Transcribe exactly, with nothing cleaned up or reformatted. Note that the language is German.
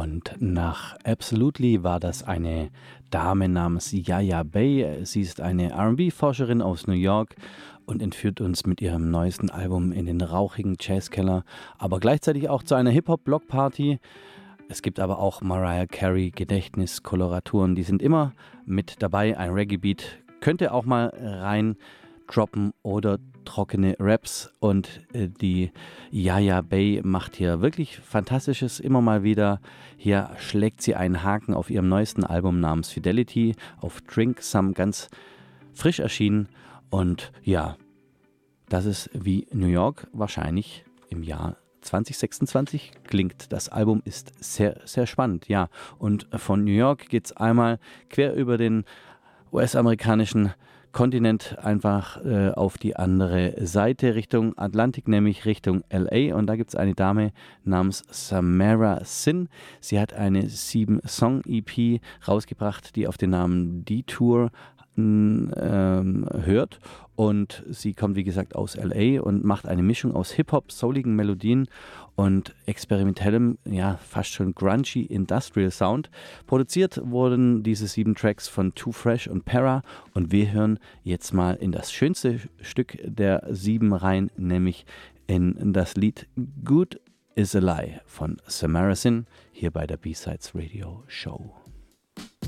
Und nach Absolutely war das eine Dame namens Yaya Bay. Sie ist eine R and B-Forscherin aus New York und entführt uns mit ihrem neuesten Album in den rauchigen Jazzkeller, aber gleichzeitig auch zu einer Hip-Hop-Blockparty. Es gibt aber auch Mariah Carey Gedächtniskoloraturen, die sind immer mit dabei. Ein Reggae-Beat könnte auch mal rein droppen oder trockene Raps, und äh, die Yaya Bay macht hier wirklich Fantastisches immer mal wieder. Hier schlägt sie einen Haken auf ihrem neuesten Album namens Fidelity auf Drink Some, ganz frisch erschienen, und ja, das ist wie New York wahrscheinlich im Jahr zwanzig sechsundzwanzig klingt. Das Album ist sehr, sehr spannend, ja. Und von New York geht es einmal quer über den U S-amerikanischen Kontinent einfach äh, auf die andere Seite Richtung Atlantik, nämlich Richtung L A. Und da gibt es eine Dame namens Samara Sin. Sie hat eine sieben-Song-E P rausgebracht, die auf den Namen Detour ähm, hört. Und sie kommt, wie gesagt, aus L A und macht eine Mischung aus Hip-Hop, souligen Melodien und experimentellem, ja, fast schon grungy Industrial Sound. Produziert wurden diese sieben Tracks von Too Fresh und Para, und wir hören jetzt mal in das schönste Stück der sieben rein, nämlich in das Lied Good is a Lie von Samara Sin hier bei der B-Sides Radio Show.